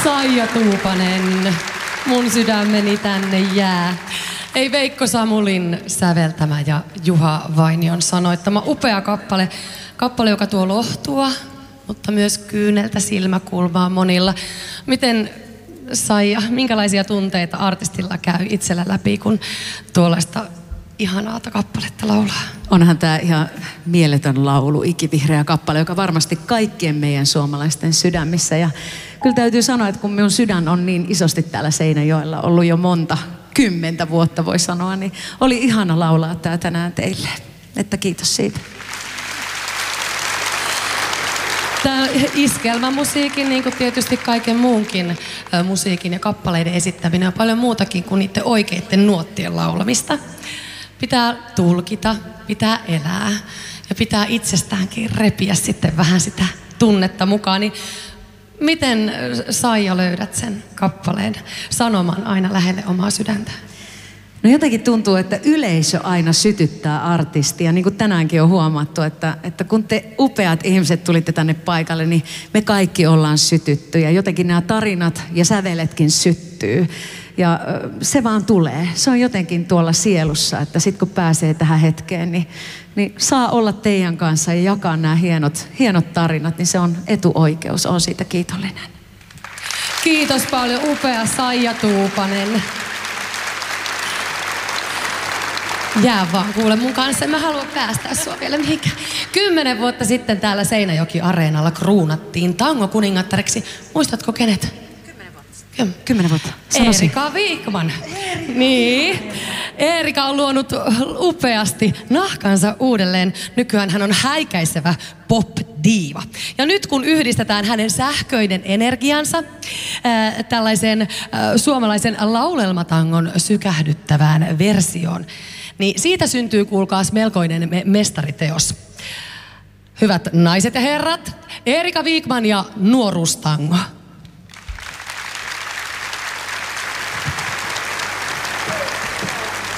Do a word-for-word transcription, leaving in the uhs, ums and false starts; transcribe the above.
Saija Tuupanen, mun sydämeni tänne jää. Ei Veikko Samulin säveltämä ja Juha Vainion sanoittama upea kappale. Kappale, joka tuo lohtua, mutta myös kyyneltä silmäkulmaa monilla. Miten Saija, minkälaisia tunteita artistilla käy itsellä läpi, kun tuollaista ihanaata kappaletta laulaa? Onhan tämä ihan mieletön laulu, ikivihreä kappale, joka varmasti kaikkien meidän suomalaisten sydämissä. Ja kyllä täytyy sanoa, että kun minun sydän on niin isosti täällä Seinäjoella ollut jo monta, kymmentä vuotta voi sanoa, niin oli ihana laulaa tämä tänään teille. Että kiitos siitä. Tämä iskelmämusiikin, niin kuin tietysti kaiken muunkin ä, musiikin ja kappaleiden esittäminen on paljon muutakin kuin niiden oikeiden nuottien laulamista. Pitää tulkita, pitää elää ja pitää itsestäänkin repiä sitten vähän sitä tunnetta mukaan. Niin miten Saija löydät sen kappaleen sanoman aina lähelle omaa sydäntä? No jotenkin tuntuu, että yleisö aina sytyttää artistia, niin kuin tänäänkin on huomattu, että, että kun te upeat ihmiset tulitte tänne paikalle, niin me kaikki ollaan sytytty ja jotenkin nämä tarinat ja säveletkin syttyy. Ja se vaan tulee. Se on jotenkin tuolla sielussa, että sit kun pääsee tähän hetkeen, niin, niin saa olla teidän kanssa ja jakaa nämä hienot, hienot tarinat, niin se on etuoikeus. Olen siitä kiitollinen. Kiitos paljon, upea Saija Tuupanen. Jää vaan kuule mun kanssa, en mä halua päästää sua vielä mihinkään. Kymmenen vuotta sitten täällä Seinäjoki-areenalla kruunattiin tango-kuningattareksi. Muistatko kenet? Kymmenen vuotta. Ky- kymmenen vuotta. Sanoisin. Eerika Vikman. Eerika. Niin. Eerika on luonut upeasti nahkansa uudelleen. Nykyään hän on häikäisevä pop-diiva. Ja nyt kun yhdistetään hänen sähköinen energiansa ää, tällaisen ää, suomalaisen laulelmatangon sykähdyttävään versioon, niin siitä syntyy, kuulkaas, melkoinen me- mestariteos. Hyvät naiset ja herrat, Eerika Vikman ja nuoruustango.